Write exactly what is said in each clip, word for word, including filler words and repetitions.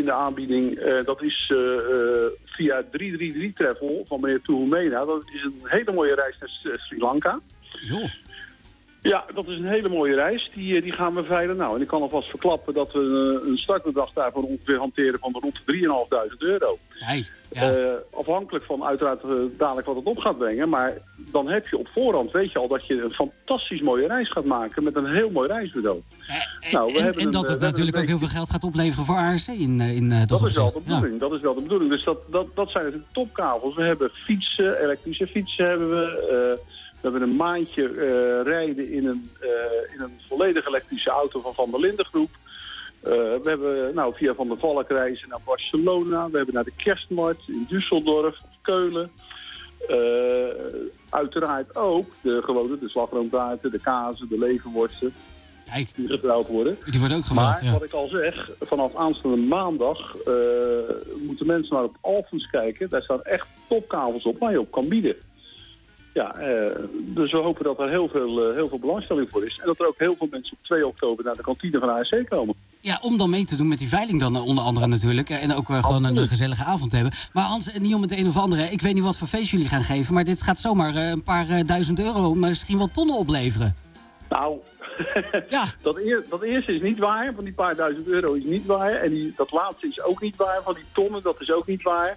in de aanbieding. Uh, dat is uh, uh, via drie drie drie Travel van meneer Tuhumena. Dat is een hele mooie reis naar Sri Lanka. Jo. Ja, dat is een hele mooie reis. Die, die gaan we veilen. Nou, en ik kan alvast verklappen dat we een, een startbedrag daarvoor ongeveer hanteren van rond de drieduizend vijfhonderd euro. Nee, ja. uh, afhankelijk van uiteraard uh, dadelijk wat het op gaat brengen. Maar dan heb je op voorhand, weet je al, dat je een fantastisch mooie reis gaat maken met een heel mooi reisbureau. En, nou, we en, en een, dat het uh, natuurlijk ook heel veel geld gaat opleveren voor A R C in, in uh, dat, dat is wel de bedoeling. Ja. Dat is wel de bedoeling. Dus dat, dat, dat zijn natuurlijk topkavels. We hebben fietsen, elektrische fietsen hebben we. Uh, We hebben een maandje uh, rijden in een, uh, in een volledig elektrische auto van Van der Linden Groep. Uh, we hebben nou, via Van der Valk reizen naar Barcelona. We hebben naar de Kerstmarkt in Düsseldorf, Keulen. Uh, uiteraard ook de gewone, de slagroomtaarten, de kazen, de leverworsten. Kijk. Die getrouwd worden. Die worden ook gevuld, Maar ja. wat ik al zeg, vanaf aanstaande maandag uh, moeten mensen naar op Alphens kijken. Daar staan echt topkavels op waar je op kan bieden. Ja, uh, dus we hopen dat er heel veel, uh, heel veel belangstelling voor is. En dat er ook heel veel mensen op twee oktober naar de kantine van A R C komen. Ja, om dan mee te doen met die veiling dan uh, onder andere natuurlijk. Uh, en ook uh, gewoon een uh, gezellige avond te hebben. Maar Hans, niet om het een of andere. Ik weet niet wat voor feest jullie gaan geven. Maar dit gaat zomaar uh, een paar uh, duizend euro, misschien wel tonnen opleveren. Nou, ja. dat, eer, dat eerste is niet waar. Van die paar duizend euro is niet waar. En die, dat laatste is ook niet waar. Van die tonnen, dat is ook niet waar.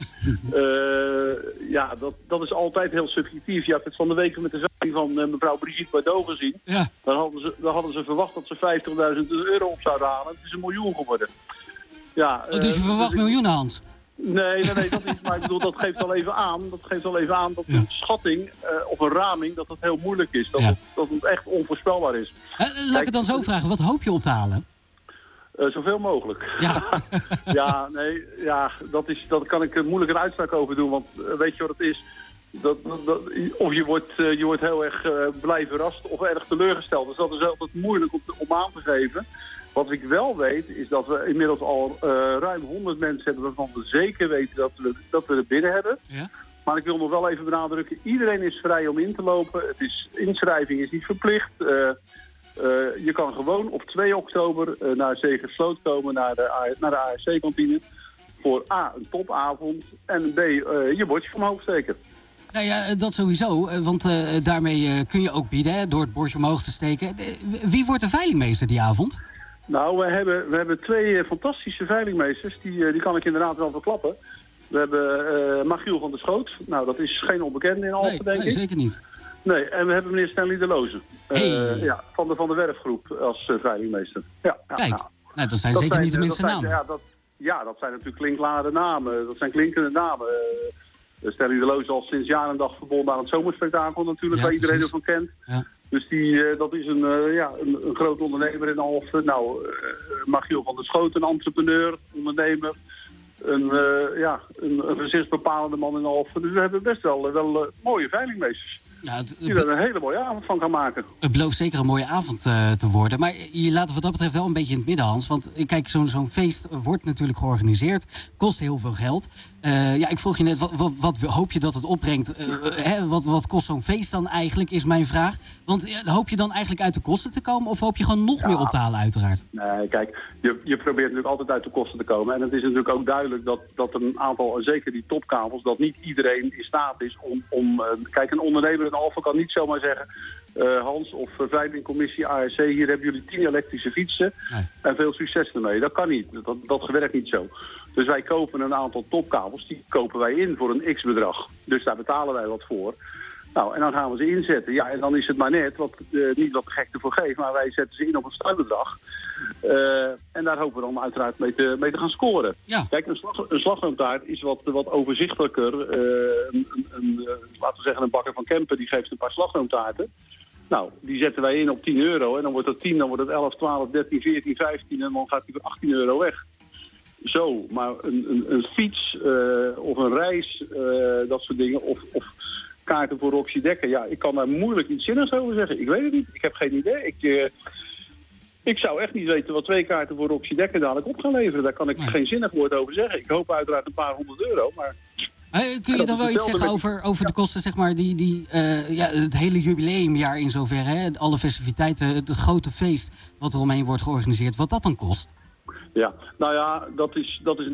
uh, ja, dat, dat is altijd heel subjectief. Je hebt het van de week met de veiling van uh, mevrouw Brigitte Bardot gezien. Ja. Dan, hadden ze, dan hadden ze verwacht dat ze vijftigduizend euro op zouden halen. Het is een miljoen geworden. Ja, uh, dus je verwacht dus miljoenen, Hans? Nee, nee, nee, dat niet. Maar ik bedoel, dat geeft wel even aan. Dat geeft wel even aan dat ja. een schatting uh, of een raming, dat het heel moeilijk is. Dat, ja. het, dat het echt onvoorspelbaar is. Uh, laat Kijk, ik het dan zo vragen. Wat hoop je op te halen? Uh, zoveel mogelijk. Ja, ja, nee, ja, dat is, dat kan ik er moeilijk een uitspraak over doen. Want uh, weet je wat het is? Dat, dat, dat, of je wordt, uh, je wordt heel erg uh, blij verrast of erg teleurgesteld. Dus dat is altijd moeilijk om, te, om aan te geven. Wat ik wel weet, is dat we inmiddels al uh, ruim honderd mensen hebben waarvan we zeker weten dat we, dat we er binnen hebben. Ja. Maar ik wil nog wel even benadrukken, iedereen is vrij om in te lopen. Het is, inschrijving is niet verplicht. Uh, uh, je kan gewoon op twee oktober uh, naar Zegersloot komen, naar de, naar de A R C-kantine. Voor A, een topavond en B, uh, je bordje omhoog steken. Nou ja, dat sowieso, want uh, daarmee uh, kun je ook bieden, hè, door het bordje omhoog te steken. Wie wordt de veilingmeester die avond? Nou, we hebben, we hebben twee uh, fantastische veilingmeesters, die, uh, die kan ik inderdaad wel verklappen. We hebben uh, Magiel van der Schoot, nou dat is geen onbekende in Alphen, nee, denk nee, ik. zeker niet. Nee, en we hebben meneer Stanley de Loze, uh, hey. ja, van, de, van de Werfgroep als uh, veilingmeester. Ja, ja, Kijk, ja. Nou, dat zijn dat zeker zijn, niet de minste dat namen. Zijn, ja, dat, ja, dat zijn natuurlijk klinkklare namen, dat zijn klinkende namen. Uh, Stanley de Loze al sinds jaar en dag verbonden aan het zomerspektakel natuurlijk, ja, waar iedereen precies. ervan kent. Ja. Dus die, uh, dat is een, uh, ja, een, een groot ondernemer in Alphen. Nou, uh, Magiel van der Schoot, een entrepreneur, ondernemer. Een, uh, ja, een, een gezichtsbepalende man in Alphen. Dus we hebben best wel, wel uh, mooie veilingmeesters. Ja, het, die er een hele mooie avond van gaan maken. Het belooft zeker een mooie avond uh, te worden. Maar je laat het wat dat betreft wel een beetje in het midden, Hans. Want kijk, zo'n zo'n feest wordt natuurlijk georganiseerd. Kost heel veel geld. Uh, ja, ik vroeg je net, wat, wat, wat hoop je dat het opbrengt? Uh, hè, wat, wat kost zo'n feest dan eigenlijk, is mijn vraag. Want uh, hoop je dan eigenlijk uit de kosten te komen? Of hoop je gewoon nog ja. meer op te halen, uiteraard? Nee, kijk, je, je probeert natuurlijk altijd uit de kosten te komen. En het is natuurlijk ook duidelijk dat, dat een aantal, zeker die topkavels, dat niet iedereen in staat is om... om uh, kijk, een ondernemer in Alphen kan niet zomaar zeggen... Uh, Hans of uh, veilingcommissie A R C, hier hebben jullie tien elektrische fietsen nee. en veel succes ermee. Dat kan niet, dat, dat werkt niet zo. Dus wij kopen een aantal topkabels, die kopen wij in voor een x-bedrag. Dus daar betalen wij wat voor. Nou, en dan gaan we ze inzetten. Ja, en dan is het maar net, wat, uh, niet wat de gek ervoor geeft, maar wij zetten ze in op een startbedrag. Uh, en daar hopen we dan uiteraard mee te, mee te gaan scoren. Ja. Kijk, een, slag, een slagroomtaart is wat, wat overzichtelijker. Uh, een, een, een, uh, laten we zeggen, een bakker van Kempen, die geeft een paar slagroomtaarten. Nou, die zetten wij in op tien euro. En dan wordt het tien, dan wordt het elf, twaalf, dertien, veertien, vijftien. En dan gaat die voor achttien euro weg. Zo, maar een, een, een fiets uh, of een reis, uh, dat soort dingen. Of, of kaarten voor Roxy Dekker. Ja, ik kan daar moeilijk iets zinnigs over zeggen. Ik weet het niet. Ik heb geen idee. Ik, uh, ik zou echt niet weten wat twee kaarten voor Roxy Dekker dadelijk op gaan leveren. Daar kan ik nee. geen zinnig woord over zeggen. Ik hoop uiteraard een paar honderd euro, maar... Uh, kun je dan wel iets zeggen over, over de kosten, zeg maar, die, die, uh, ja, het hele jubileumjaar in zoverre, hè? Alle festiviteiten, het grote feest wat er omheen wordt georganiseerd, wat dat dan kost? Ja, nou ja, dat is, dat is